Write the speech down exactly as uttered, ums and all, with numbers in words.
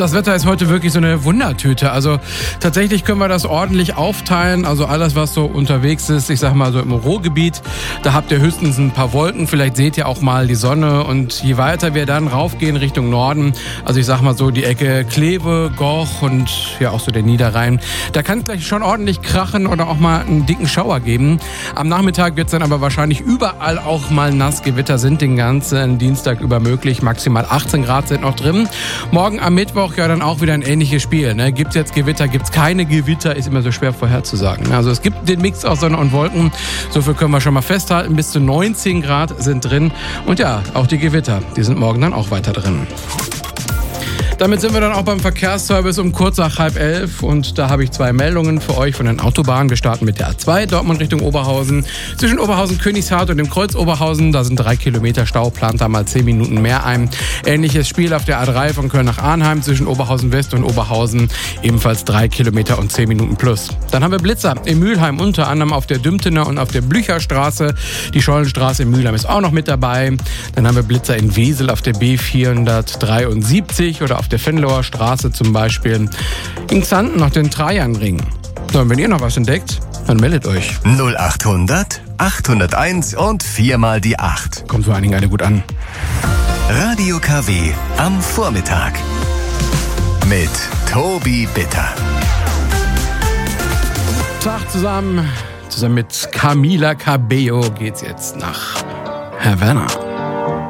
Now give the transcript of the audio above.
Das Wetter ist heute wirklich so eine Wundertüte. Also tatsächlich können wir das ordentlich aufteilen. Also alles, was so unterwegs ist, ich sag mal so im Ruhrgebiet, da habt ihr höchstens ein paar Wolken. Vielleicht seht ihr auch mal die Sonne. Und je weiter wir dann raufgehen Richtung Norden, also ich sag mal so die Ecke Kleve, Goch und ja auch so der Niederrhein, da kann es gleich schon ordentlich krachen oder auch mal einen dicken Schauer geben. Am Nachmittag wird es dann aber wahrscheinlich überall auch mal Nassgewitter, sind den ganzen Dienstag über möglich. Maximal achtzehn Grad sind noch drin. Morgen am Mittwoch ja dann auch wieder ein ähnliches Spiel. Ne? Gibt es jetzt Gewitter, gibt es keine Gewitter, ist immer so schwer vorherzusagen. Also es gibt den Mix aus Sonne und Wolken. So viel können wir schon mal festhalten. Bis zu neunzehn Grad sind drin. Und ja, auch die Gewitter, die sind morgen dann auch weiter drin. Damit sind wir dann auch beim Verkehrsservice um kurz nach halb elf und da habe ich zwei Meldungen für euch von den Autobahnen. Wir starten mit der A zwei, Dortmund Richtung Oberhausen. Zwischen Oberhausen, Königshardt und dem Kreuz Oberhausen, da sind drei Kilometer Stau, plant da mal zehn Minuten mehr ein. Ähnliches Spiel auf der A drei von Köln nach Arnheim zwischen Oberhausen West und Oberhausen, ebenfalls drei Kilometer und zehn Minuten plus. Dann haben wir Blitzer in Mülheim, unter anderem auf der Dümtener und auf der Blücherstraße. Die Schollenstraße in Mülheim ist auch noch mit dabei. Dann haben wir Blitzer in Wesel auf der B vierhundertdreiundsiebzig oder auf der Venloer Straße zum Beispiel. In Xanten noch den Trajanring. So, und wenn ihr noch was entdeckt, dann meldet euch. null achthundert, achthunderteins und viermal die acht. Kommt vor allen Dingen alle gut an. Radio K W am Vormittag. Mit Tobi Bitter. Tag zusammen. Zusammen mit Camila Cabello geht's jetzt nach Havanna.